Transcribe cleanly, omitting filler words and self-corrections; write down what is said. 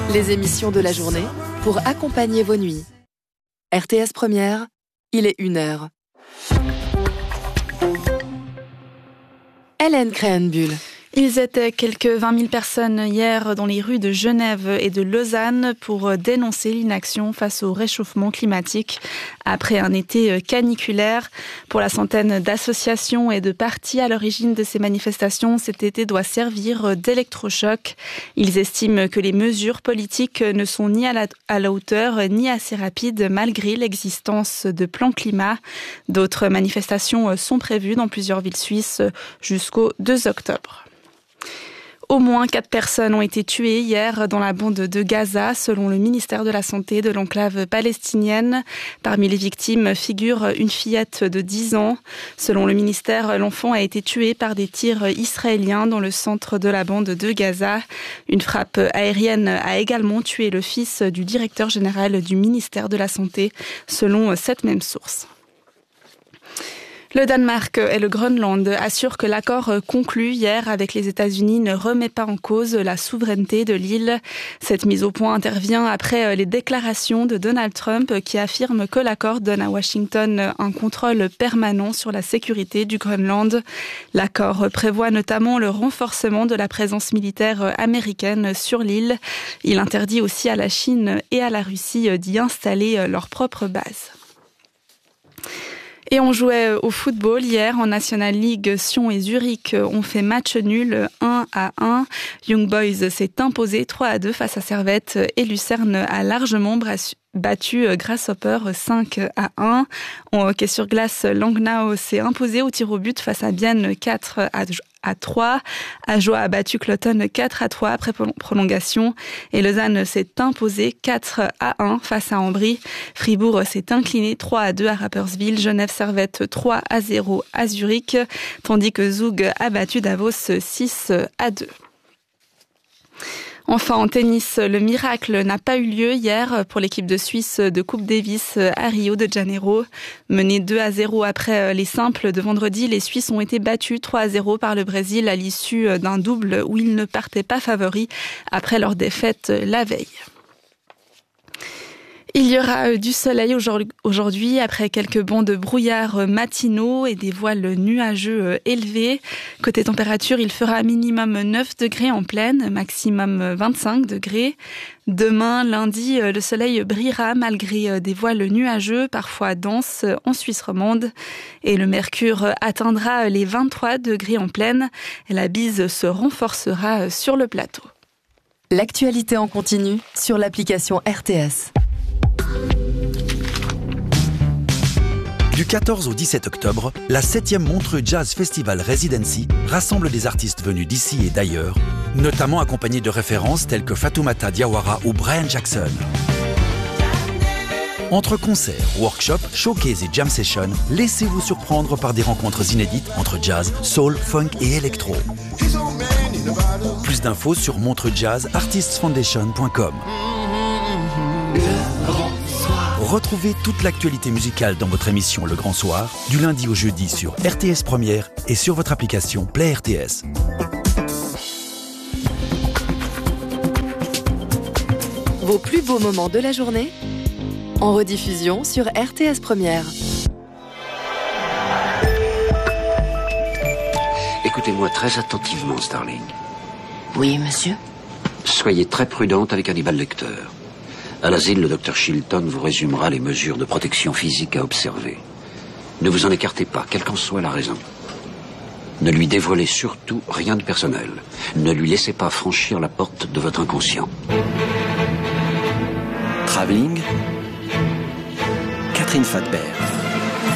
Les émissions de la journée pour accompagner vos nuits. RTS Première, il est 1h. Hélène Créhenbuhl. Ils étaient quelques 20 000 personnes hier dans les rues de Genève et de Lausanne pour dénoncer l'inaction face au réchauffement climatique après un été caniculaire. Pour la centaine d'associations et de partis à l'origine de ces manifestations, cet été doit servir d'électrochoc. Ils estiment que les mesures politiques ne sont ni à la hauteur ni assez rapides malgré l'existence de plans climat. D'autres manifestations sont prévues dans plusieurs villes suisses jusqu'au 2 octobre. Au moins 4 personnes ont été tuées hier dans la bande de Gaza, selon le ministère de la Santé de l'enclave palestinienne. Parmi les victimes figure une fillette de 10 ans. Selon le ministère, l'enfant a été tué par des tirs israéliens dans le centre de la bande de Gaza. Une frappe aérienne a également tué le fils du directeur général du ministère de la Santé, selon cette même source. Le Danemark et le Groenland assurent que l'accord conclu hier avec les États-Unis ne remet pas en cause la souveraineté de l'île. Cette mise au point intervient après les déclarations de Donald Trump qui affirme que l'accord donne à Washington un contrôle permanent sur la sécurité du Groenland. L'accord prévoit notamment le renforcement de la présence militaire américaine sur l'île. Il interdit aussi à la Chine et à la Russie d'y installer leurs propres bases. Et on jouait au football hier en National League. Sion et Zurich ont fait match nul 1-1. Young Boys s'est imposé 3-2 face à Servette et Lucerne a largement battu Grasshopper 5-1. En hockey sur glace, Langnau s'est imposé au tir au but face à Bienne 4-3. Ajoie a battu Cloton 4-3 après prolongation et Lausanne s'est imposé 4-1 face à Ambry. Fribourg s'est incliné 3-2 à Rapperswil. Genève Servette 3-0 à Zurich, tandis que Zug a battu Davos 6-2. Enfin, en tennis, le miracle n'a pas eu lieu hier pour l'équipe de Suisse de Coupe Davis à Rio de Janeiro. Menés 2-0 après les simples de vendredi, les Suisses ont été battus 3-0 par le Brésil à l'issue d'un double où ils ne partaient pas favoris après leur défaite la veille. Il y aura du soleil aujourd'hui après quelques bancs de brouillard matinaux et des voiles nuageux élevés. Côté température, il fera minimum 9 degrés en plaine, maximum 25 degrés. Demain, lundi, le soleil brillera malgré des voiles nuageux, parfois denses, en Suisse romande. Et le mercure atteindra les 23 degrés en plaine. Et la bise se renforcera sur le plateau. L'actualité en continu sur l'application RTS. Du 14 au 17 octobre, la 7e Montreux Jazz Festival Residency rassemble des artistes venus d'ici et d'ailleurs, notamment accompagnés de références telles que Fatoumata Diawara ou Brian Jackson. Entre concerts, workshops, showcases et jam sessions, laissez-vous surprendre par des rencontres inédites entre jazz, soul, funk et électro. Plus d'infos sur montreuxjazzartistsfoundation.com. Retrouvez toute l'actualité musicale dans votre émission Le Grand Soir, du lundi au jeudi sur RTS Première et sur votre application Play RTS. Vos plus beaux moments de la journée en rediffusion sur RTS Première. Écoutez-moi très attentivement, Starling. Oui, monsieur. Soyez très prudente avec Hannibal Lecter. À l'asile, le docteur Chilton vous résumera les mesures de protection physique à observer. Ne vous en écartez pas, quelle qu'en soit la raison. Ne lui dévoilez surtout rien de personnel. Ne lui laissez pas franchir la porte de votre inconscient. Travelling, Catherine Fadbert.